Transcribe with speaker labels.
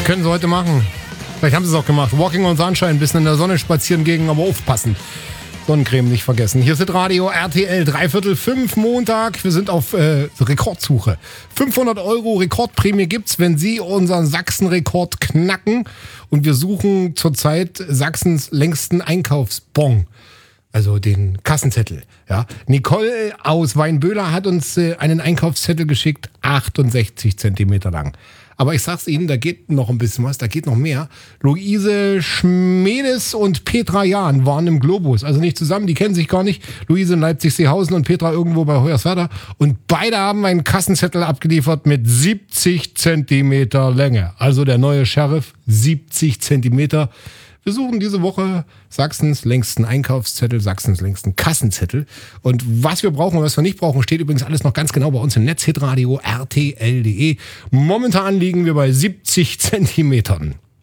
Speaker 1: Können Sie heute machen. Vielleicht haben Sie es auch gemacht. Walking on Sunshine, ein bisschen in der Sonne spazieren gehen, aber aufpassen. Sonnencreme nicht vergessen. Hier ist Radio RTL, 4:45 Montag. Wir sind auf Rekordsuche. 500 € Rekordprämie gibt's, wenn Sie unseren Sachsen-Rekord knacken. Und wir suchen zurzeit Sachsens längsten Einkaufsbon. Also den Kassenzettel. Ja. Nicole aus Weinböhler hat uns einen Einkaufszettel geschickt, 68 Zentimeter lang. Aber ich sag's Ihnen, da geht noch ein bisschen was, da geht noch mehr. Luise Schmedes und Petra Jahn waren im Globus. Also nicht zusammen, die kennen sich gar nicht. Luise in Leipzig-Seehausen und Petra irgendwo bei Hoyerswerda. Und beide haben einen Kassenzettel abgeliefert mit 70 Zentimeter Länge. Also der neue Sheriff, 70 Zentimeter. Wir suchen diese Woche Sachsens längsten Einkaufszettel, Sachsens längsten Kassenzettel. Und was wir brauchen und was wir nicht brauchen, steht übrigens alles noch ganz genau bei uns im Netz, hitradio rtl.de. Momentan liegen wir bei 70 Zentimetern.